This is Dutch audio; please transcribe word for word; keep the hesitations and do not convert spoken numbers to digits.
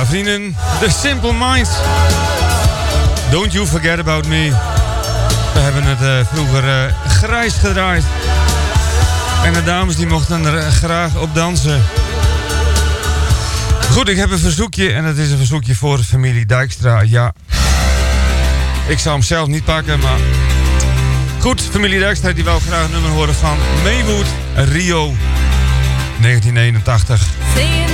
vrienden, The Simple Minds. Don't You Forget About Me. We hebben het uh, vroeger uh, grijs gedraaid. En de dames die mochten er graag op dansen. Goed, ik heb een verzoekje en dat is een verzoekje voor de familie Dijkstra. Ja, ik zou hem zelf niet pakken, maar... Goed, familie Dijkstra die wil graag een nummer horen van Maywood Rio negentien eenentachtig.